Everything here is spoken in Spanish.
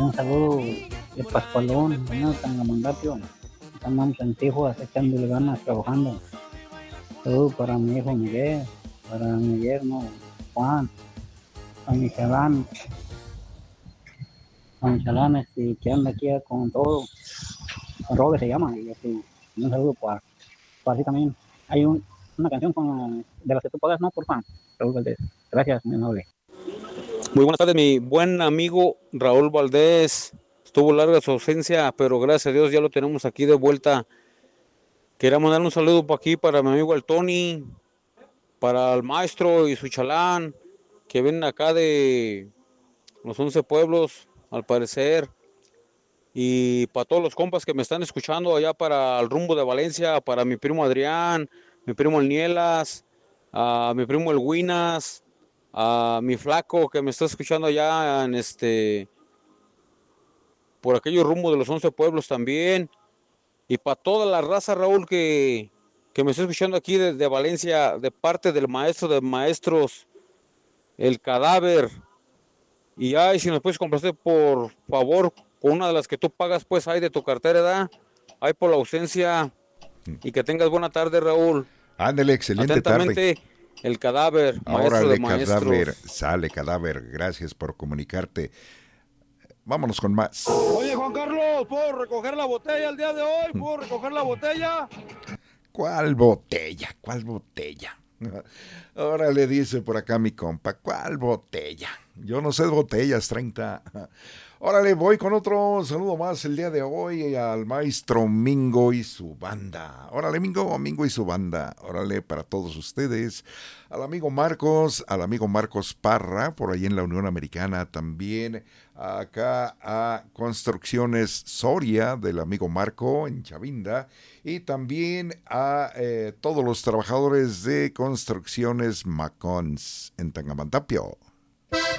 un saludo de Pascualón, ¿no? Tangamandapio. Estamos en Tijuas echándole ganas, trabajando. Saludo para mi hijo Miguel, para mi yerno Juan, a mi chalán, que anda aquí con todo, con Robert se llama, y así, un saludo para así también. Hay una canción de las que tú pagas, ¿no? Por fan. Raúl Valdés. Gracias, muy amable. Muy buenas tardes, mi buen amigo Raúl Valdés. Estuvo larga su ausencia, pero gracias a Dios ya lo tenemos aquí de vuelta. Quería mandar un saludo por aquí para mi amigo el Tony, para el maestro y su chalán, que vienen acá de los 11 pueblos, al parecer. Y para todos los compas que me están escuchando allá para el rumbo de Valencia, para mi primo Adrián, mi primo el Nielas, a mi primo el Winas, a mi flaco que me está escuchando allá por aquellos rumbo de los 11 pueblos también. Y para toda la raza, Raúl, que me está escuchando aquí desde Valencia, de parte del maestro de maestros, el cadáver. Y ay, si nos puedes complacer, por favor, con una de las que tú pagas, pues, ahí de tu cartera, ¿da? Ay, por la ausencia. Y que tengas buena tarde, Raúl. Ándale, excelente tarde. Atentamente, el cadáver, maestro de Órale, cadáver, maestros. sale cadáver. Gracias por comunicarte. Vámonos con más. Oye, Juan Carlos, ¿puedo recoger la botella el día de hoy? ¿Puedo recoger la botella? ¿Cuál botella? ¿Cuál botella? Ahora le dice por acá mi compa, ¿cuál botella? Yo no sé de botellas, 30. Órale, voy con otro saludo más el día de hoy al maestro Mingo y su banda. Órale, Mingo y su banda. Órale, para todos ustedes. Al amigo Marcos Parra, por ahí en la Unión Americana también. Acá a Construcciones Soria, del amigo Marco en Chavinda. Y también a todos los trabajadores de Construcciones Macons en Tangamandapio.